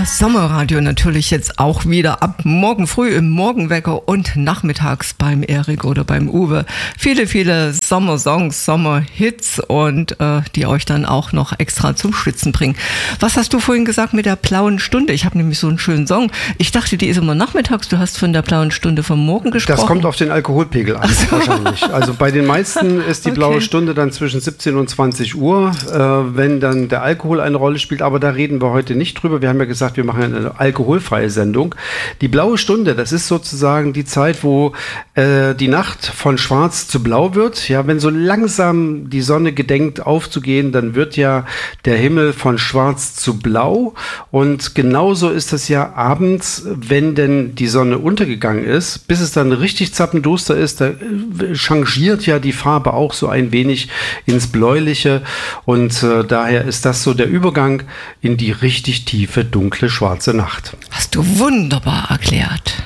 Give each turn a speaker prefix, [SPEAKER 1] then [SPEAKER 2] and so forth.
[SPEAKER 1] Das Sommerradio natürlich jetzt auch wieder ab morgen früh im Morgenwecker und nachmittags beim Erik oder beim Uwe. Viele, viele Sommersongs, Sommerhits und die euch dann auch noch extra zum Schwitzen bringen. Was hast du vorhin gesagt mit der blauen Stunde? Ich habe nämlich so einen schönen Song. Ich dachte, die ist immer nachmittags. Du hast von der blauen Stunde vom Morgen gesprochen.
[SPEAKER 2] Das kommt auf den Alkoholpegel an, wahrscheinlich. Also bei den meisten ist die blaue Stunde dann zwischen 17 und 20 Uhr, wenn dann der Alkohol eine Rolle spielt. Aber da reden wir heute nicht drüber. Wir haben ja gesagt, wir machen eine alkoholfreie Sendung. Die blaue Stunde, das ist sozusagen die Zeit, wo die Nacht von schwarz zu blau wird. Ja, wenn so langsam die Sonne gedenkt aufzugehen, dann wird ja der Himmel von schwarz zu blau. Und genauso ist das ja abends, wenn denn die Sonne untergegangen ist, bis es dann richtig zappenduster ist, da changiert ja die Farbe auch so ein wenig ins Bläuliche. Und daher ist das so der Übergang in die richtig tiefe, dunkle, schwarze Nacht.
[SPEAKER 1] Hast du wunderbar erklärt.